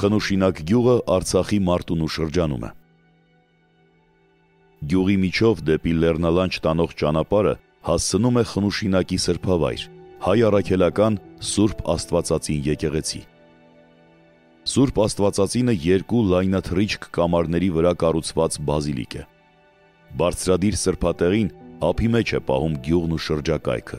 Խնուշինակ գյուղը Արցախի Մարտունու շրջանում է։ Գյուղի միջով դեպի Լեռնալանջ տանող ճանապարհը հասցնում է Խնուշինակի սրբավայր, հայ առաքելական Սուրբ Աստվածածին եկեղեցի։ Սուրբ Աստվածածինը երկու լայնաթռիչք կամարների վրա կառուցված բազիլիկ է։ Բարձրադիր սրբատեղին ափի մեջ է պահում գյուղն ու շրջակայքը։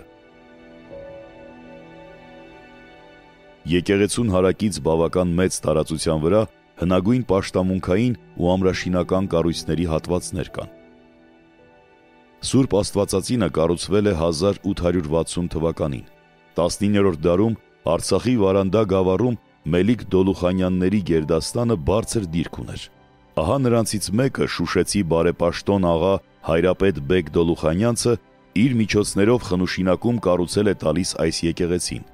Եկեղեցուն հարակից բավական մեծ տարածության վրա հնագույն պաշտամունքային ու ամրաշինական կառույցների հատվածներ կան։ Սուրբ Աստվածածինը կառուցվել է 1860 թվականին։ 19-րդ դարում Արցախի Վարանդա գավառում Մելիք Դոլուխանյանների գերդաստանը բարձր դիրք ուներ։ Ահա նրանցից մեկը շուշեցի բարեպաշտոն աղա Հայրապետ Բեկ Դոլուխանյանցը իր միջոցներով Խնուշինակում կառուցել է տալիս այս եկեղեցին։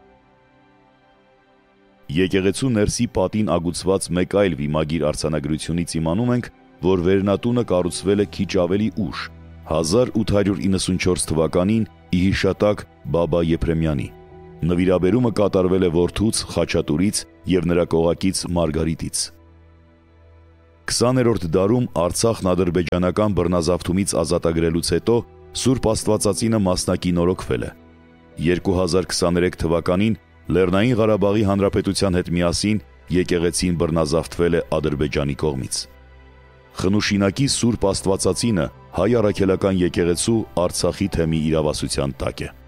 Եկեղեցու ներսի պատին ագուցված մեկ այլ վիմագիր արձանագրությունից իմանում ենք, որ վերնատունը կառուցվել է քիչ ավելի ուշ, 1894 թվականին ի հիշատակ Բաբա Եփրեմյանի։ Նվիրաբերումը կատարվել է որդուց Խաչատուրից և նրա կողակից Մարգարիտից։ 20-րդ դարում Արցախն ադրբեջանական բռնազավթումից ազատագրելուց հետո Սուրբ Աստվածածինը մասնակինորոգվել է։ 2023 թվականին Լեռնային Ղարաբաղի Հանրապետության հետ միասին եկեղեցին բռնազավթվել է Ադրբեջանի կողմից։ Խնուշինակի Սուրբ Աստվածածինը հայ առաքելական եկեղեցու Արցախի թեմի իրավասության տակ է։